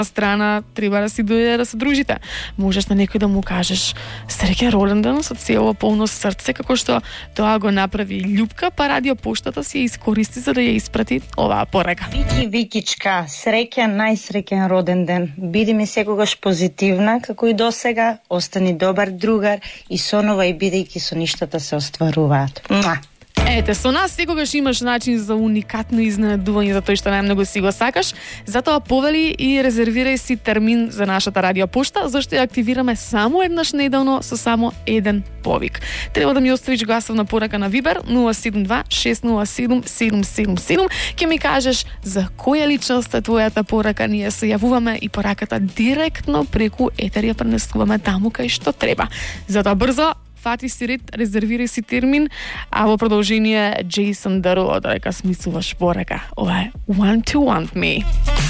страна треба да си дојде да се дружите. Можеш на некој да му кажеш среќен роденден со цело полно срце, како што тоа го направи Љупка, па радиопоштата си ја искористи за да ја испрати оваа порака. Викичка, среќен, најсреќен роден ден. Биди ми секогаш позитивна, како и досега, остани добар другар и сонова и бидејќи со ништата се остваруваат. Ете, со нас секогаш имаш начин за уникатно изненадување за тој што најмногу си го сакаш, затоа повели и резервирај си термин за нашата радиопошта, зашто ја активираме само еднаш неделно со само еден повик. Треба да ми оставиш гласовна порака на Вибер 072 607 777. Ќе ми кажеш за која личност е твојата порака, ние се јавуваме и пораката директно преку етер ја пренесуваме таму кај што треба. Затоа брзо фати си ред, резервирај си термин, а во продолжение Джейсон Даро, дека смислуваш порака. Ова е Want to Want Me.